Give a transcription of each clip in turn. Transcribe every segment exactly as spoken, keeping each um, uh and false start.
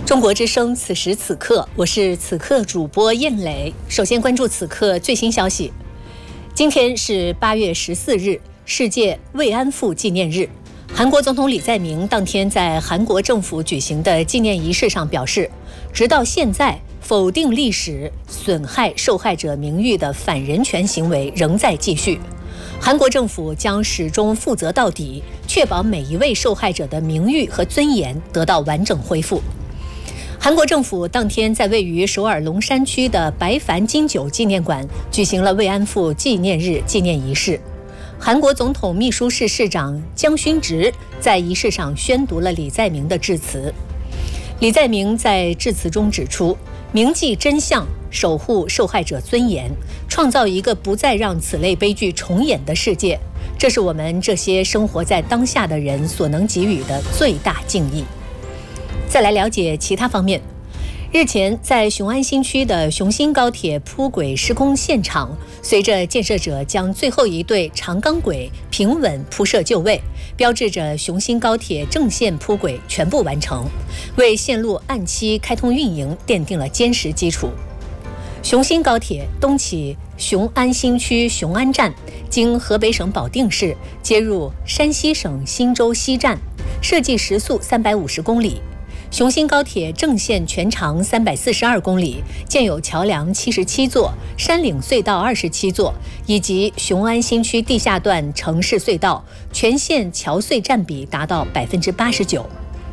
中国之声，此时此刻，我是此刻主播燕磊。首先关注此刻最新消息。今天是八月十四日，世界慰安妇纪念日。韩国总统李在明当天在韩国政府举行的纪念仪式上表示，直到现在，否定历史、损害受害者名誉的反人权行为仍在继续。韩国政府将始终负责到底，确保每一位受害者的名誉和尊严得到完整恢复。韩国政府当天在位于首尔龙山区的白帆金九纪念馆举行了慰安妇纪念日纪念仪式。韩国总统秘书室室长姜勋植在仪式上宣读了李在明的致辞。李在明在致辞中指出，铭记真相，守护受害者尊严，创造一个不再让此类悲剧重演的世界，这是我们这些生活在当下的人所能给予的最大敬意。再来了解其他方面。日前，在雄安新区的雄新高铁铺轨施工现场，随着建设者将最后一对长钢轨平稳铺设就位，标志着雄新高铁正线铺轨全部完成，为线路按期开通运营奠定了坚实基础。雄新高铁东起雄安新区雄安站，经河北省保定市接入山西省忻州西站，设计时速三百五十公里。雄新高铁正线全长三百四十二公里，建有桥梁七十七座、山岭隧道二十七座，以及雄安新区地下段城市隧道，全线桥隧占比达到百分之八十九。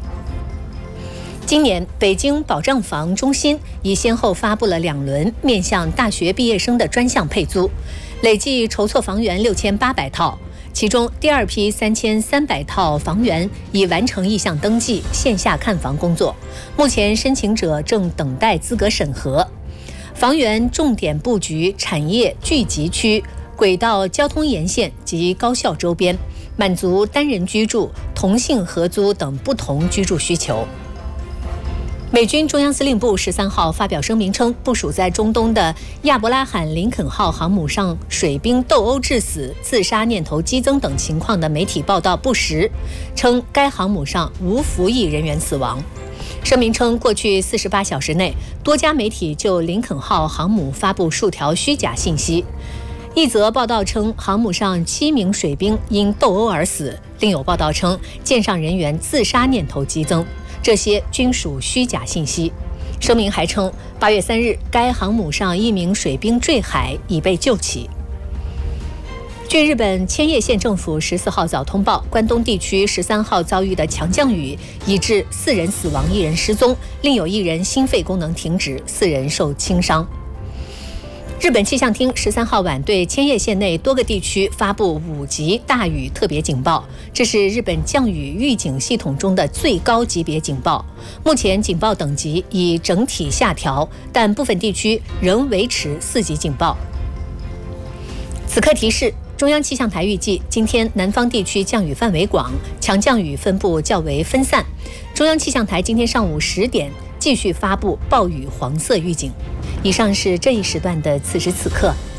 今年，北京保障房中心已先后发布了两轮面向大学毕业生的专项配租，累计筹措房源六千八百套。其中第二批三千三百套房源已完成意向登记、线下看房工作，目前申请者正等待资格审核。房源重点布局产业聚集区、轨道交通沿线及高校周边，满足单人居住、同性合租等不同居住需求。美军中央司令部十三号发表声明称，部署在中东的亚伯拉罕·林肯号航母上水兵斗殴致死、自杀念头激增等情况的媒体报道不实，称该航母上无服役人员死亡。声明称，过去四十八小时内，多家媒体就林肯号航母发布数条虚假信息。一则报道称，航母上七名水兵因斗殴而死；另有报道称，舰上人员自杀念头激增。这些均属虚假信息。声明还称，八月三日，该航母上一名水兵坠海，已被救起。据日本千叶县政府十四号早通报，关东地区十三号遭遇的强降雨已致四人死亡，一人失踪，另有一人心肺功能停止，四人受轻伤。日本气象厅十三号晚对千叶县内多个地区发布五级大雨特别警报，这是日本降雨预警系统中的最高级别警报。目前警报等级已整体下调，但部分地区仍维持四级警报。此刻提示，中央气象台预计今天南方地区降雨范围广，强降雨分布较为分散。中央气象台今天上午十点继续发布暴雨黄色预警。以上是这一时段的此时此刻，